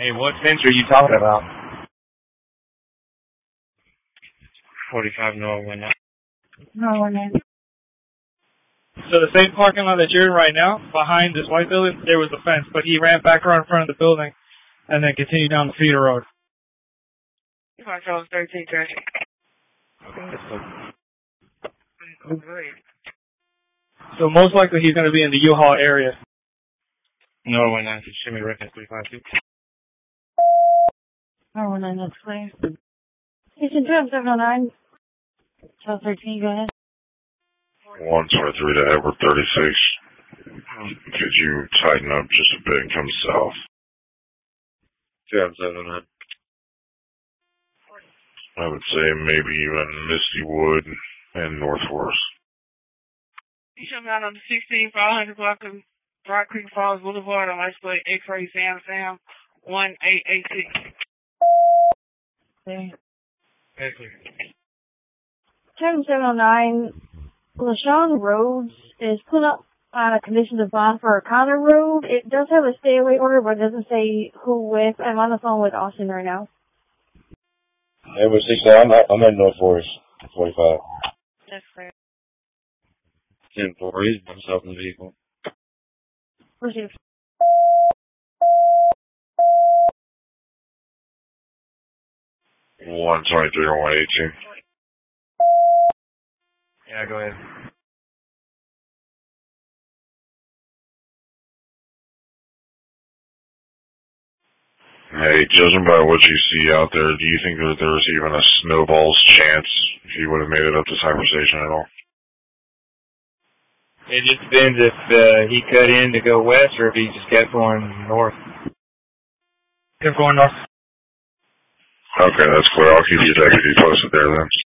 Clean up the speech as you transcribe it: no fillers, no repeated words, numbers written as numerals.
Hey, what fence are you talking about? 45 North Window. No, no. So the same parking lot that you're in right now, behind this white building, there was a fence, but he ran back around in front of the building and then continued down the feeder road. 13 traffic. So most likely he's going to be in the U-Haul area. No, we're not. Show me reference 352. No, no, that's clear. Houston 709. 1213, go ahead. 123 to Edward 36. Could you tighten up just a bit and come south? 779. I would say maybe even Misty Wood and North Forest. You shut down on the 16500 block of Rock Creek Falls Boulevard on Ice Plate X-Ray Sam 1886. Okay. Very clear. 7709, LaShawn Rhodes is put up on a conditions of bond for O'Connor Road. It does have a stay away order, but it doesn't say who with. I'm on the phone with Austin right now. Edward 69, I'm at North Forest, 45. That's clear. 10-4, he's by himself in the vehicle. Received. One 23 or 118. Yeah, go ahead. Hey, judging by what you see out there, do you think that there's even a snowball's chance he would have made it up to Cyber Station at all? It just depends if he cut in to go west or if he just kept going north. Kept going north. Okay, that's clear. I'll keep you deputy posted there then.